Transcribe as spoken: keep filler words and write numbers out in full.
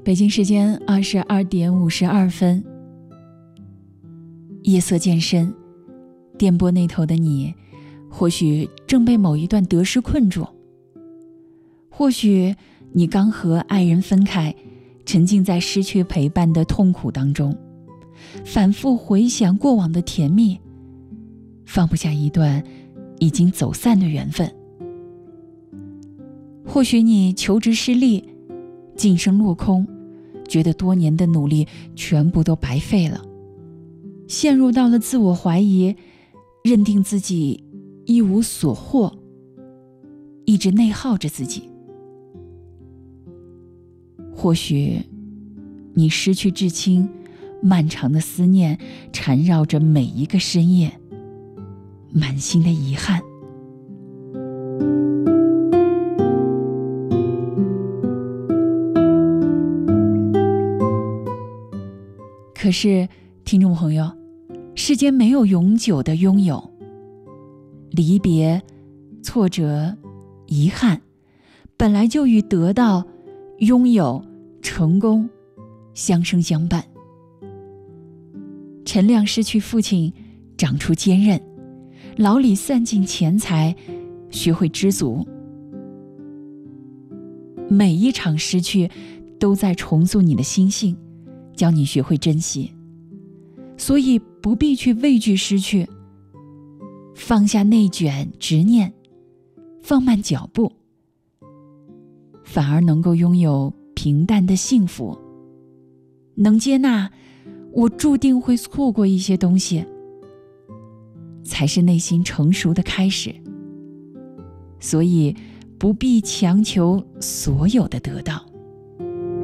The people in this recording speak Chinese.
北京时间二十二点五十二分，夜色渐深，电波那头的你，或许正被某一段得失困住，或许你刚和爱人分开，沉浸在失去陪伴的痛苦当中，反复回想过往的甜蜜，放不下一段已经走散的缘分。或许你求职失利，晋升落空，觉得多年的努力全部都白费了，陷入到了自我怀疑，认定自己一无所获，一直内耗着自己。或许你失去至亲，漫长的思念缠绕着每一个深夜，满心的遗憾。可是听众朋友，世间没有永久的拥有，离别、挫折、遗憾本来就与得到、拥有、成功相生相伴。陈亮失去父亲，长出坚韧；老李散尽钱财，学会知足。每一场失去都在重塑你的心性，教你学会珍惜。所以不必去畏惧失去，放下内卷执念，放慢脚步，反而能够拥有平淡的幸福。能接纳我注定会错过一些东西，才是内心成熟的开始。所以不必强求所有的得到。